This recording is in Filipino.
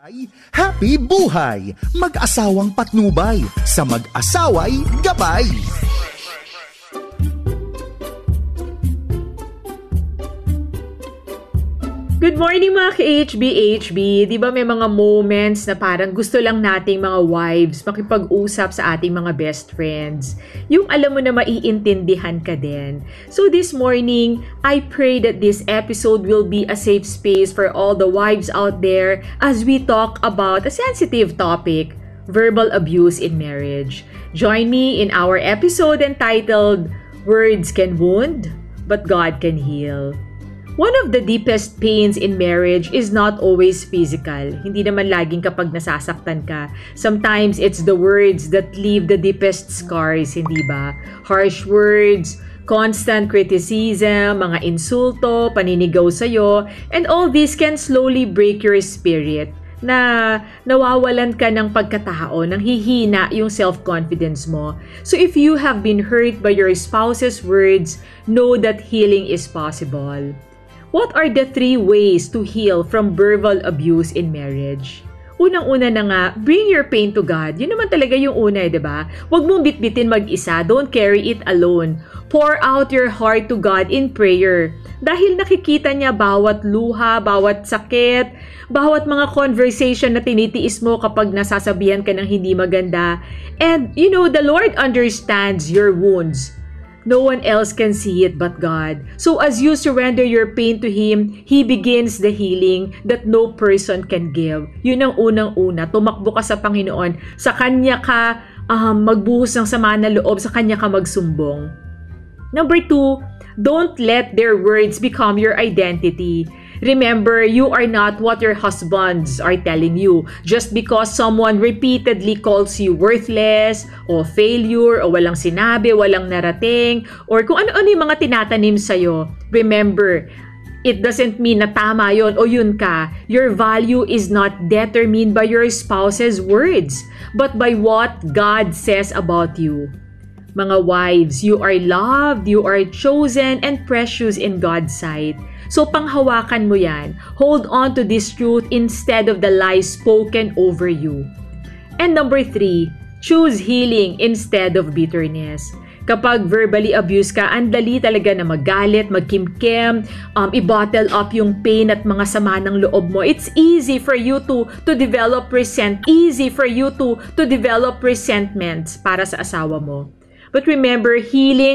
Happy buhay! Mag-asawang patnubay, sa mag-asaway gabay! Good morning mga ka-HB. Di ba may mga moments na parang gusto lang nating mga wives makipag-usap sa ating mga best friends. Yung alam mo na maiintindihan ka din. So this morning, I pray that this episode will be a safe space for all the wives out there as we talk about a sensitive topic, verbal abuse in marriage. Join me in our episode entitled, Words Can Wound, But God Can Heal. One of the deepest pains in marriage is not always physical. Hindi naman laging kapag nasasaktan ka. Sometimes it's the words that leave the deepest scars, hindi ba? Harsh words, constant criticism, mga insulto, paninigaw sa'yo, and all this can slowly break your spirit na nawawalan ka ng pagkatao, nang hihina yung self-confidence mo. So if you have been hurt by your spouse's words, know that healing is possible. What are the 3 ways to heal from verbal abuse in marriage? Unang-una na nga, bring your pain to God. Yun naman talaga yung una, di ba? Huwag mong bitbitin mag-isa. Don't carry it alone. Pour out your heart to God in prayer. Dahil nakikita niya bawat luha, bawat sakit, bawat mga conversation na tinitiis mo kapag nasasabihan ka ng hindi maganda. And, the Lord understands your wounds. No one else can see it but God. So as you surrender your pain to Him, He begins the healing that no person can give. Yun ang unang-una. Tumakbo ka sa Panginoon. Sa Kanya ka magbuhos ng sama na loob. Sa Kanya ka magsumbong. Number 2, don't let their words become your identity. Remember, you are not what your husbands are telling you. Just because someone repeatedly calls you worthless, o failure, o walang sinabi, walang narating, or kung ano-ano yung mga tinatanim sa'yo, remember, it doesn't mean na tama yun o yun ka. Your value is not determined by your spouse's words, but by what God says about you. Mga wives, you are loved, you are chosen, and precious in God's sight. So panghawakan mo yan. Hold on to this truth instead of the lies spoken over you. And number 3, choose healing instead of bitterness. Kapag verbally abused ka, ang dali talaga na magalit, magkimkim, i-bottle up yung pain at mga sama ng loob mo. It's easy for you to develop resentments para sa asawa mo. But remember, healing